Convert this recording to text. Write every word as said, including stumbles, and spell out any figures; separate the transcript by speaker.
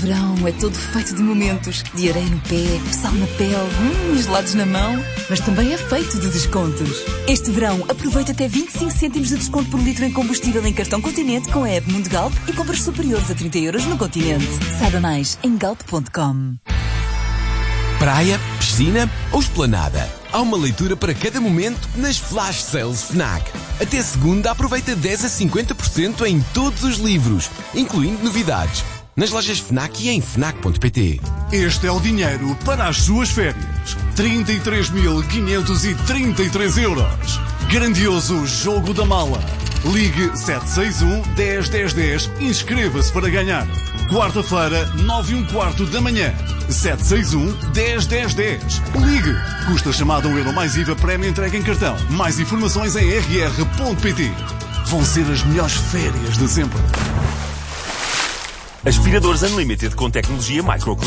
Speaker 1: verão é todo feito de momentos. De areia no pé, sal na pele, hum, gelados na mão. Mas também é feito de descontos. Este verão, aproveita até vinte e cinco cêntimos de desconto por litro em combustível em cartão Continente com a app Mundo Galp e compras superiores a trinta euros no Continente. Saiba mais em galp ponto com.
Speaker 2: Praia, piscina ou esplanada? Há uma leitura para cada momento nas Flash Sales FNAC. Até segunda, aproveita dez a cinquenta por cento em todos os livros, incluindo novidades. Nas lojas FNAC e em fnac ponto pt.
Speaker 3: Este é o dinheiro para as suas férias. trinta e três mil quinhentos e trinta e três euros. Grandioso jogo da mala. Ligue sete seis um, dez, dez, dez e inscreva-se para ganhar. Quarta-feira, nove e um quarto da manhã. sete seis um, dez, dez, dez. Ligue. Custa chamada um euro mais I V A, prémio entregue em cartão. Mais informações em r r ponto pt. Vão ser as melhores férias de sempre.
Speaker 4: Aspiradores Unlimited com tecnologia micro